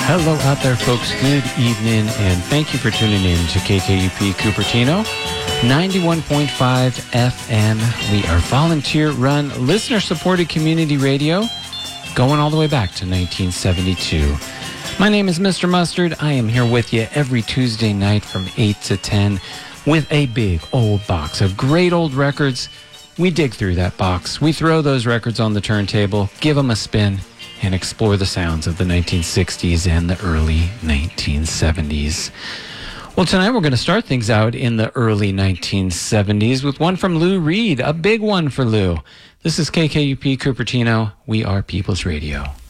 Hello out there, folks. Good evening, and thank you for tuning in to KKUP Cupertino, 91.5 FM. We are volunteer-run, listener-supported community radio, going all the way back to 1972. My name is Mr. Mustard. I am here with you every Tuesday night from 8 to 10 with a big old box of great old records. We dig through that box. We throw those records on the turntable, give them a spin, and explore the sounds of the 1960s and the early 1970s. Well, tonight we're going to start things out in the early 1970s with one from Lou Reed, a big one for Lou. This is KKUP Cupertino. We are People's Radio.